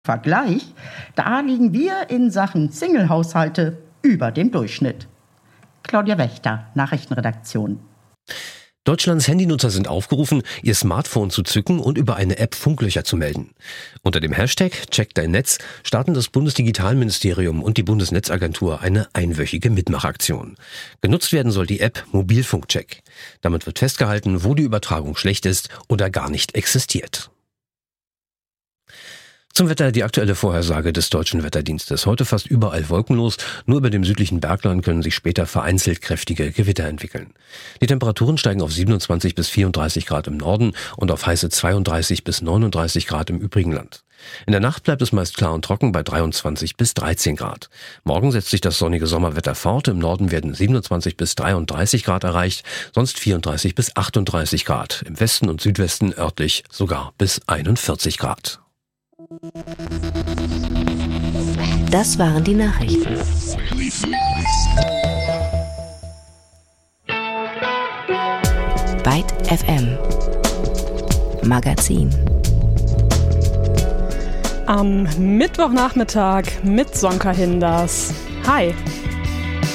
Vergleich, da liegen wir in Sachen Single-Haushalte über dem Durchschnitt. Claudia Wächter, Nachrichtenredaktion. Deutschlands Handynutzer sind aufgerufen, ihr Smartphone zu zücken und über eine App Funklöcher zu melden. Unter dem Hashtag Check dein Netz starten das Bundesdigitalministerium und die Bundesnetzagentur eine einwöchige Mitmachaktion. Genutzt werden soll die App Mobilfunkcheck. Damit wird festgehalten, wo die Übertragung schlecht ist oder gar nicht existiert. Zum Wetter die aktuelle Vorhersage des Deutschen Wetterdienstes. Heute fast überall wolkenlos, nur über dem südlichen Bergland können sich später vereinzelt kräftige Gewitter entwickeln. Die Temperaturen steigen auf 27 bis 34 Grad im Norden und auf heiße 32 bis 39 Grad im übrigen Land. In der Nacht bleibt es meist klar und trocken bei 23 bis 13 Grad. Morgen setzt sich das sonnige Sommerwetter fort. Im Norden werden 27 bis 33 Grad erreicht, sonst 34 bis 38 Grad. Im Westen und Südwesten örtlich sogar bis 41 Grad. Das waren die Nachrichten. Byte FM Magazin. Am Mittwochnachmittag mit Sonka Hinders. Hi.